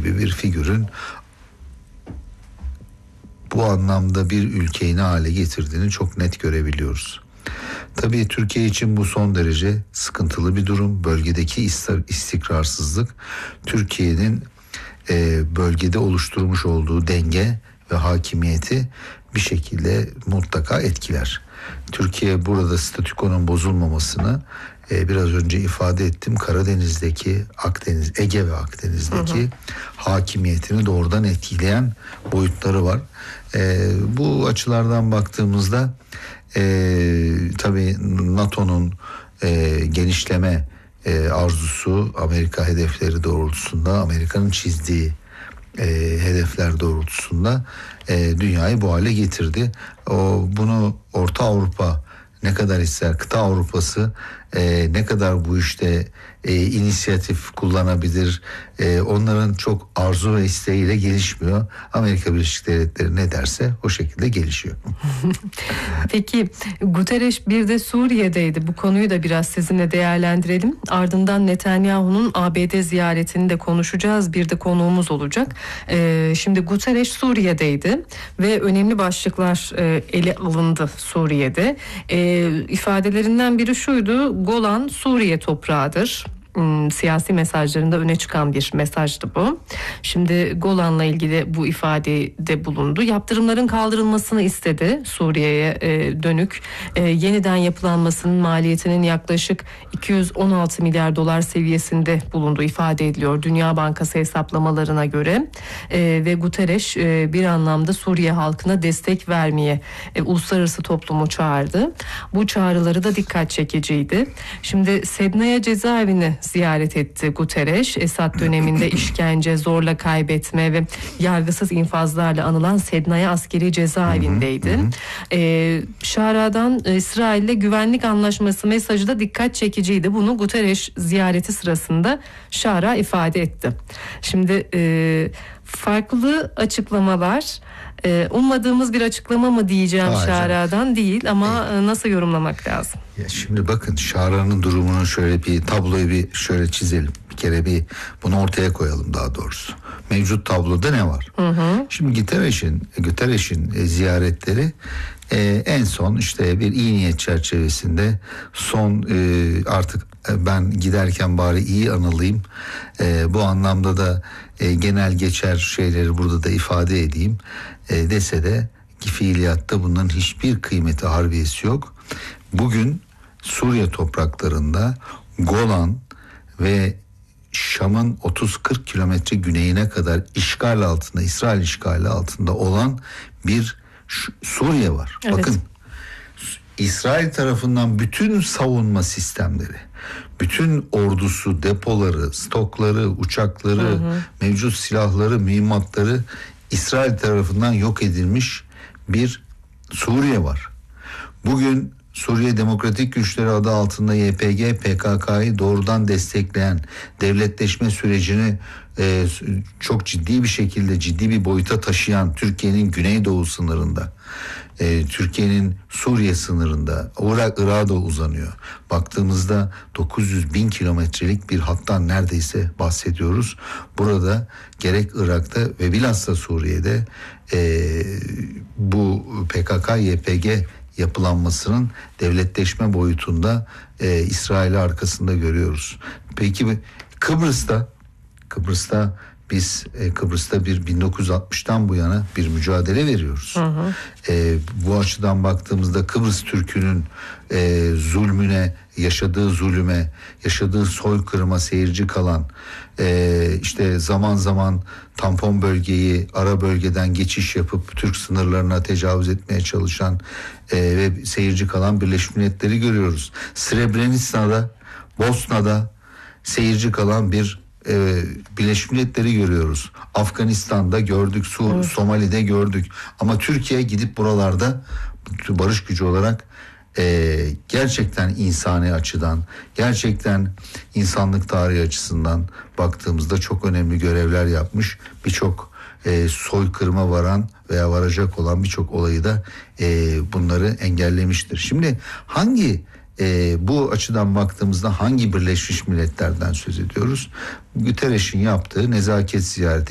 gibi bir figürün bu anlamda bir ülkeyi ne hale getirdiğini çok net görebiliyoruz. Tabii Türkiye için bu son derece sıkıntılı bir durum. Bölgedeki istikrarsızlık Türkiye'nin bölgede oluşturmuş olduğu denge ve hakimiyeti bir şekilde mutlaka etkiler. Türkiye burada statükonun bozulmamasını biraz önce ifade ettim. Karadeniz'deki, Ege ve Akdeniz'deki hakimiyetini doğrudan etkileyen boyutları var. Bu açılardan baktığımızda tabii NATO'nun genişleme arzusu, Amerika hedefleri doğrultusunda, Amerika'nın çizdiği hedefler doğrultusunda dünyayı bu hale getirdi. Bunu Orta Avrupa ne kadar ister, kıta Avrupası ne kadar bu işte inisiyatif kullanabilir, onların çok arzu ve isteğiyle gelişmiyor. Amerika Birleşik Devletleri ne derse o şekilde gelişiyor. Peki Guterres bir de Suriye'deydi. Bu konuyu da biraz sizinle değerlendirelim. Ardından Netanyahu'nun ABD ziyaretini de konuşacağız. Bir de konuğumuz olacak. Şimdi Guterres Suriye'deydi ve önemli başlıklar ele alındı Suriye'de. İfadelerinden biri şuydu: Golan Suriye toprağıdır. Siyasi mesajlarında öne çıkan bir mesajdı bu. Şimdi Golan'la ilgili bu ifadede bulundu. Yaptırımların kaldırılmasını istedi Suriye'ye dönük. Yeniden yapılanmasının maliyetinin yaklaşık 216 milyar dolar seviyesinde bulunduğu ifade ediliyor Dünya Bankası hesaplamalarına göre. Ve Guterres bir anlamda Suriye halkına destek vermeye uluslararası toplumu çağırdı. Bu çağrıları da dikkat çekiciydi. Şimdi Sednaya cezaevini ziyaret etti Guterres. Esad döneminde işkence, zorla kaybetme ve yargısız infazlarla anılan Sednaya askeri cezaevindeydi. Şara'dan İsrail'le güvenlik anlaşması mesajı da dikkat çekiciydi. Bunu Guterres ziyareti sırasında Şara ifade etti. Şimdi farklı açıklamalar, ummadığımız bir açıklama mı diyeceğim Şara'dan değil ama nasıl yorumlamak lazım? Ya şimdi bakın, Şara'nın durumunu şöyle bir tabloyu şöyle çizelim. Bir kere bunu ortaya koyalım daha doğrusu. Mevcut tabloda ne var? Şimdi Guterres'in ziyaretleri en son işte bir iyi niyet çerçevesinde son artık ben giderken bari iyi anılayım. Bu anlamda da genel geçer şeyleri burada da ifade edeyim dese de fiiliyatta bunların hiçbir kıymeti, harbiyesi yok. Bugün Suriye topraklarında Golan ve Şam'ın 30-40 kilometre güneyine kadar işgal altında, İsrail işgali altında olan bir Suriye var. Evet. Bakın, İsrail tarafından bütün savunma sistemleri, bütün ordusu, depoları, stokları, uçakları, mevcut silahları, mühimmatları İsrail tarafından yok edilmiş bir Suriye var. Bugün Suriye Demokratik Güçleri adı altında YPG, PKK'yı doğrudan destekleyen, devletleşme sürecini çok ciddi bir şekilde, ciddi bir boyuta taşıyan Türkiye'nin güneydoğu sınırında, Türkiye'nin Suriye sınırında, Irak'a da uzanıyor. Baktığımızda 900 bin kilometrelik bir hattan neredeyse bahsediyoruz. Burada gerek Irak'ta ve bilhassa Suriye'de bu PKK-YPG yapılanmasının devletleşme boyutunda İsrail'i arkasında görüyoruz. Peki Kıbrıs'ta biz Kıbrıs'ta 1960'tan bu yana bir mücadele veriyoruz. Bu açıdan baktığımızda Kıbrıs Türk'ünün zulmüne, yaşadığı zulüme, yaşadığı soykırıma seyirci kalan, işte zaman zaman tampon bölgeyi, ara bölgeden geçiş yapıp Türk sınırlarına tecavüz etmeye çalışan ve seyirci kalan Birleşmiş Milletleri görüyoruz. Srebrenica'da, Bosna'da seyirci kalan bir Birleşmiş Milletleri görüyoruz. Afganistan'da gördük, Somali'de gördük. Ama Türkiye gidip buralarda barış gücü olarak gerçekten insani açıdan, gerçekten insanlık tarihi açısından baktığımızda çok önemli görevler yapmış. Birçok soykırıma varan veya varacak olan birçok olayı da bunları engellemiştir. Şimdi bu açıdan baktığımızda hangi Birleşmiş Milletler'den söz ediyoruz? Guterres'in yaptığı nezaket ziyareti